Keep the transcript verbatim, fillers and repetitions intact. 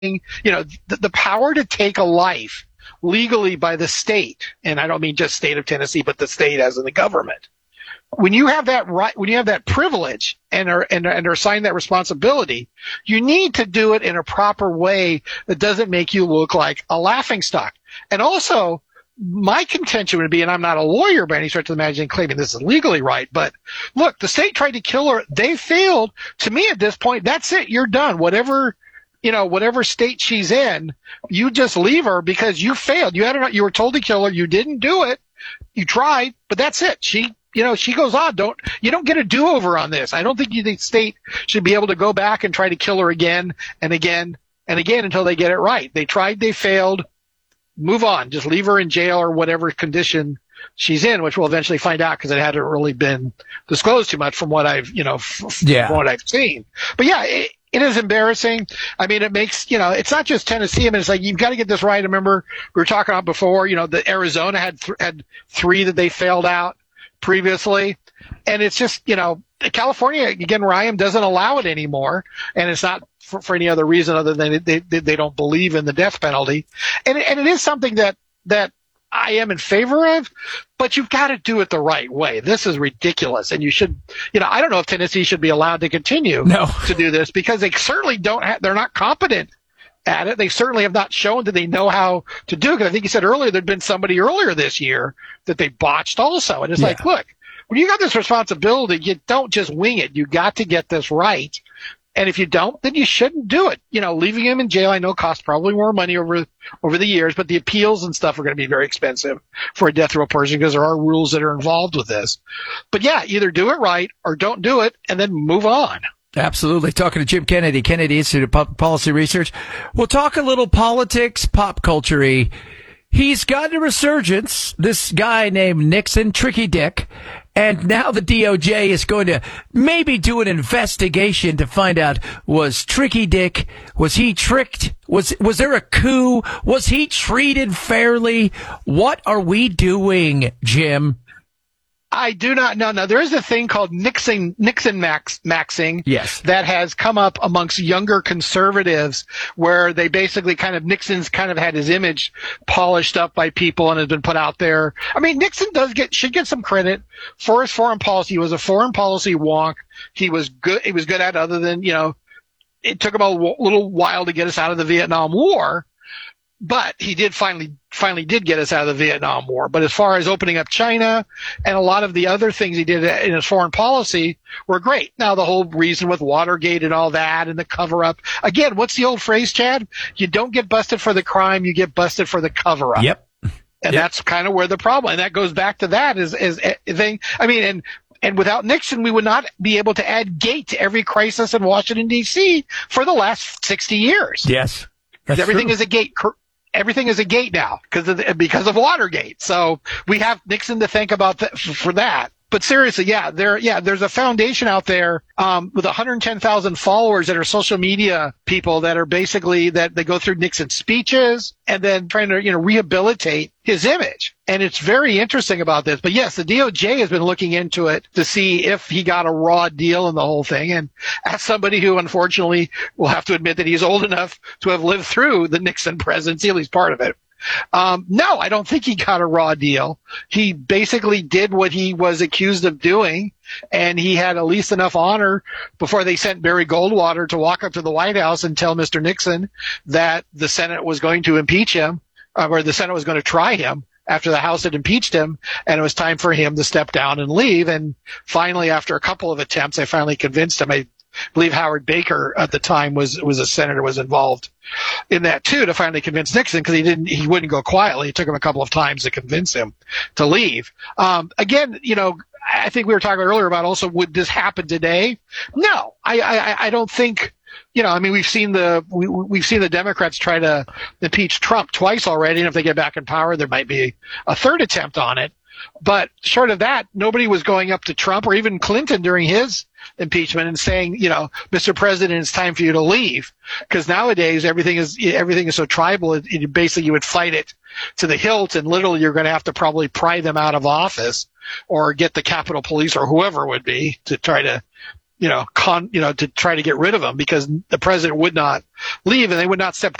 you know, the, the power to take a life legally by the state, and I don't mean just state of Tennessee, but the state as in the government. When you have that right, when you have that privilege and are, and, and are assigned that responsibility, you need to do it in a proper way that doesn't make you look like a laughingstock. And also, my contention would be, and I'm not a lawyer by any stretch of the imagination claiming this is legally right, but look, the state tried to kill her. They failed. To me at this point, that's it. You're done. Whatever, you know, whatever state she's in, you just leave her because you failed. You had her, you were told to kill her. You didn't do it. You tried, but that's it. She, you know, she goes on. Don't, you don't get a do-over on this. I don't think you, the state should be able to go back and try to kill her again and again and again until they get it right. They tried, they failed. Move on. Just leave her in jail or whatever condition she's in, which we'll eventually find out because it hadn't really been disclosed too much from what I've, you know, f- yeah. from what I've seen. But yeah, it, it is embarrassing. I mean, it makes, you know, it's not just Tennessee. I mean, it's like, you've got to get this right. I remember we were talking about before, you know, the Arizona had, th- had three that they failed out previously. And it's just, you know, California, again, where I am, doesn't allow it anymore. And it's not for, for any other reason other than they, they, they don't believe in the death penalty. And, and it is something that, that I am in favor of, but you've got to do it the right way. This is ridiculous. And you should, you know, I don't know if Tennessee should be allowed to continue no. to do this because they certainly don't have, they're not competent at it. They certainly have not shown that they know how to do it. Because I think you said earlier, there'd been somebody earlier this year that they botched also. And it's yeah. like, look, when you got this responsibility, you don't just wing it. You got to get this right. And if you don't, then you shouldn't do it. You know, leaving him in jail, I know costs probably more money over, over the years, but the appeals and stuff are going to be very expensive for a death row person because there are rules that are involved with this. But yeah, either do it right or don't do it and then move on. Absolutely. Talking to Jim Kennedy, Kennedy Institute of Public Policy Research. We'll talk a little politics, pop culture-y. He's got a resurgence, this guy named Nixon, Tricky Dick, and now the D O J is going to maybe do an investigation to find out, was Tricky Dick, was he tricked? Was, was there a coup? Was he treated fairly? What are we doing, Jim? I do not know. Now, there is a thing called Nixon, Nixon max, maxing. Yes. That has come up amongst younger conservatives where they basically kind of, Nixon's kind of had his image polished up by people and has been put out there. I mean, Nixon does get, should get some credit for his foreign policy. He was a foreign policy wonk. He was good, he was good at other than, you know, it took him a w- little while to get us out of the Vietnam War. But he did finally, finally did get us out of the Vietnam War. But as far as opening up China and a lot of the other things he did in his foreign policy were great. Now, the whole reason with Watergate and all that and the cover up. Again, what's the old phrase, Chad? You don't get busted for the crime, you get busted for the cover up. Yep. And yep. that's kind of where the problem, and that goes back to that is, is a thing. I mean, and, and without Nixon, we would not be able to add gate to every crisis in Washington, D C for the last sixty years. Yes. That's everything true. is a gate. Everything is a gate now because of the, because of Watergate. So we have Nixon to thank about th- for that. But seriously, yeah, there, yeah, there's a foundation out there, um, with one hundred ten thousand followers that are social media people that are basically that they go through Nixon's speeches and then trying to, you know, rehabilitate his image. And it's very interesting about this. But yes, the D O J has been looking into it to see if he got a raw deal in the whole thing. And as somebody who unfortunately will have to admit that he's old enough to have lived through the Nixon presidency, at least part of it. Um, no, I don't think he got a raw deal. He basically did what he was accused of doing, and he had at least enough honor before they sent Barry Goldwater to walk up to the White House and tell Mister Nixon that the Senate was going to impeach him, uh, or the Senate was going to try him after the House had impeached him, and it was time for him to step down and leave. And finally, after a couple of attempts, I finally convinced him. I believe Howard Baker at the time was was a senator, was involved in that too, to finally convince Nixon, because he didn't he wouldn't go quietly. It took him a couple of times to convince him to leave. Um, again, you know, I think we were talking earlier about also, would this happen today? No, I I, I don't think. You know, I mean, we've seen the we, we've seen the Democrats try to impeach Trump twice already, and if they get back in power, there might be a third attempt on it. But short of that, nobody was going up to Trump or even Clinton during his impeachment and saying, you know, Mister President, it's time for you to leave. Because nowadays everything is everything is so tribal. It, it, basically, you would fight it to the hilt, and literally you're going to have to probably pry them out of office or get the Capitol Police or whoever it would be to try to, you know, con, you know, to try to get rid of him because the president would not leave and they would not step